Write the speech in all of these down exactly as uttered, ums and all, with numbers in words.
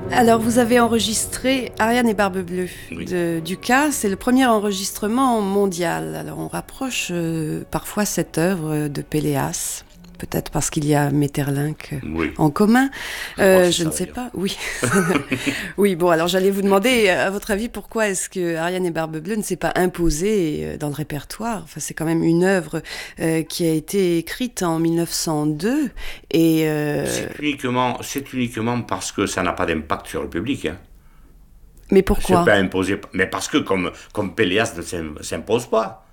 Alors, vous avez enregistré Ariane et Barbe Bleue Oui. de Dukas. C'est le premier enregistrement mondial. Alors, on rapproche euh, parfois cette œuvre de Péléas. Peut-être parce qu'il y a Maeterlinck Oui. en commun. Je, Euh, pense je que ne ça sais va pas. Oui. Oui, bon, alors j'allais vous demander, à votre avis, pourquoi est-ce que Ariane et Barbe Bleue ne s'est pas imposée dans le répertoire ? Enfin, c'est quand même une œuvre euh, qui a été écrite en mille neuf cent deux. Et euh... c'est, uniquement, c'est uniquement parce que ça n'a pas d'impact sur le public. Hein. Mais pourquoi ? C'est pas imposé, mais parce que comme, comme Péléas ne s'impose pas.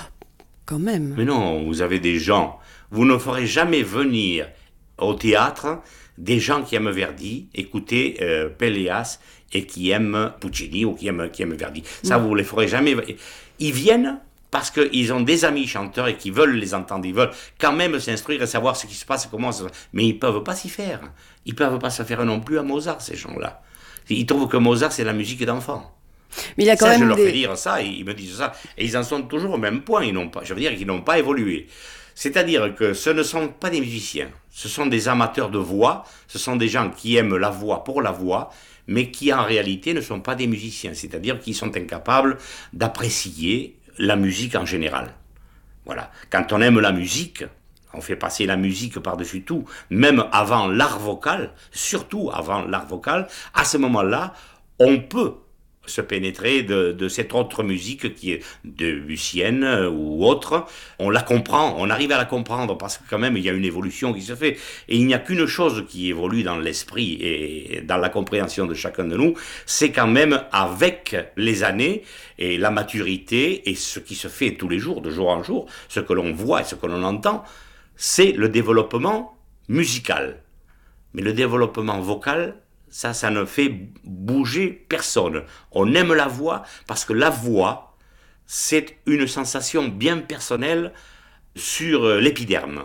Quand même. Mais non, vous avez des gens... Vous ne ferez jamais venir au théâtre des gens qui aiment Verdi, écouter euh, Péléas et qui aiment Puccini ou qui aiment, qui aiment Verdi. Ça, mmh. vous ne les ferez jamais. Ils viennent parce qu'ils ont des amis chanteurs et qui veulent les entendre. Ils veulent quand même s'instruire et savoir ce qui se passe, comment ça se passe. Mais ils ne peuvent pas s'y faire. Ils ne peuvent pas se faire non plus à Mozart, ces gens-là. Ils trouvent que Mozart, c'est la musique d'enfant. Mais il y a quand ça, même je leur des... fais dire ça, ils me disent ça, et ils en sont toujours au même point. Ils n'ont pas, je veux dire qu'ils n'ont pas évolué. C'est-à-dire que ce ne sont pas des musiciens, ce sont des amateurs de voix, ce sont des gens qui aiment la voix pour la voix, mais qui en réalité ne sont pas des musiciens, c'est-à-dire qu'ils sont incapables d'apprécier la musique en général. Voilà. Quand on aime la musique, on fait passer la musique par-dessus tout, même avant l'art vocal, surtout avant l'art vocal, à ce moment-là, on peut se pénétrer de, de cette autre musique qui est debussienne ou autre. On la comprend, on arrive à la comprendre parce que quand même il y a une évolution qui se fait. Et il n'y a qu'une chose qui évolue dans l'esprit et dans la compréhension de chacun de nous, c'est quand même avec les années et la maturité et ce qui se fait tous les jours, de jour en jour, ce que l'on voit et ce que l'on entend, c'est le développement musical. Mais le développement vocal, ça, ça ne fait bouger personne. On aime la voix parce que la voix, c'est une sensation bien personnelle sur l'épiderme.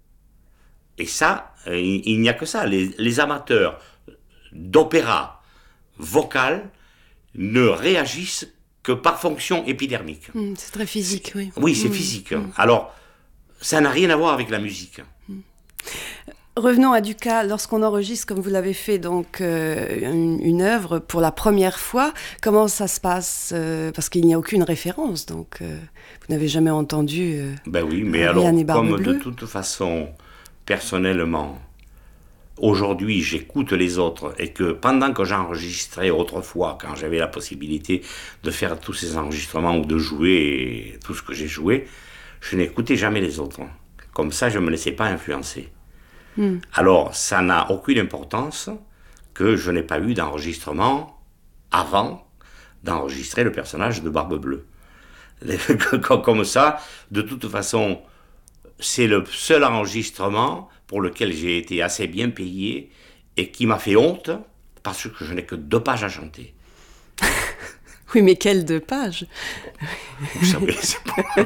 Et ça, il, il n'y a que ça. Les, les amateurs d'opéra vocal ne réagissent que par fonction épidermique. Mmh, c'est très physique, oui. Oui, c'est mmh. physique. Mmh. Alors, ça n'a rien à voir avec la musique. Mmh. Revenons à Dukas. Lorsqu'on enregistre, comme vous l'avez fait, donc euh, une, une œuvre pour la première fois, comment ça se passe euh, parce qu'il n'y a aucune référence, donc euh, vous n'avez jamais entendu. Euh, ben oui, mais alors, comme de toute façon, personnellement, aujourd'hui, j'écoute les autres et que pendant que j'enregistrais autrefois, quand j'avais la possibilité de faire tous ces enregistrements ou de jouer tout ce que j'ai joué, je n'écoutais jamais les autres. Comme ça, je ne me laissais pas influencer. Hmm. Alors, ça n'a aucune importance que je n'ai pas eu d'enregistrement avant d'enregistrer le personnage de Barbe Bleue. Comme ça, de toute façon, c'est le seul enregistrement pour lequel j'ai été assez bien payé et qui m'a fait honte parce que je n'ai que deux pages à chanter. Oui, mais quelles deux pages ? Vous savez, c'est pas...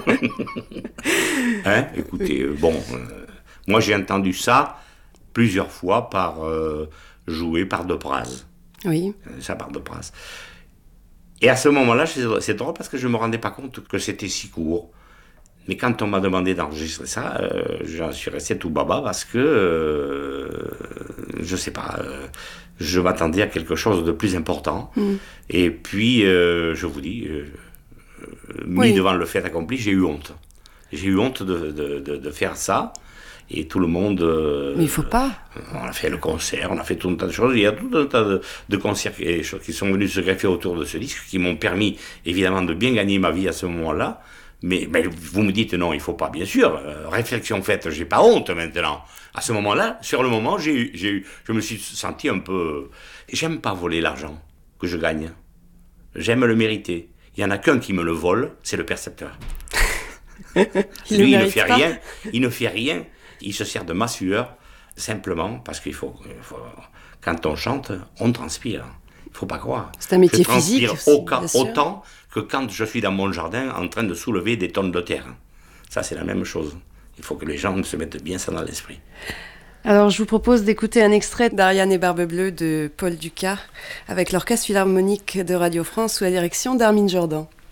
hein, écoutez, euh, bon... Euh, moi, j'ai entendu ça plusieurs fois par euh, joué par Depraz. Oui. Ça par Depraz. Et à ce moment-là, c'est, c'est drôle parce que je ne me rendais pas compte que c'était si court. Mais quand on m'a demandé d'enregistrer ça, euh, j'en suis resté tout baba parce que, euh, je ne sais pas, euh, je m'attendais à quelque chose de plus important. Mm. Et puis, euh, je vous dis, euh, mis oui. devant le fait accompli, j'ai eu honte. J'ai eu honte de, de, de, de faire ça. Et tout le monde... Euh, Mais il ne faut pas. On a fait le concert, on a fait tout un tas de choses. Il y a tout un tas de, de concerts qui, qui sont venus se greffer autour de ce disque, qui m'ont permis, évidemment, de bien gagner ma vie à ce moment-là. Mais, mais vous me dites, non, il ne faut pas, bien sûr. Euh, réflexion faite, je n'ai pas honte maintenant. À ce moment-là, sur le moment, j'ai eu, j'ai eu, je me suis senti un peu... J'aime pas voler l'argent que je gagne. J'aime le mériter. Il n'y en a qu'un qui me le vole, c'est le percepteur. il Lui, il ne fait pas. rien. Il ne fait rien. Il se sert de ma sueur, simplement parce qu'il faut, il faut... Quand on chante, on transpire. Il ne faut pas croire. C'est un métier je transpire physique aussi, aucun, autant que quand je suis dans mon jardin en train de soulever des tonnes de terre. Ça, c'est la même chose. Il faut que les gens se mettent bien ça dans l'esprit. Alors, je vous propose d'écouter un extrait d'Ariane et Barbe Bleue de Paul Dukas avec l'Orchestre Philharmonique de Radio France sous la direction d'Armin Jordan.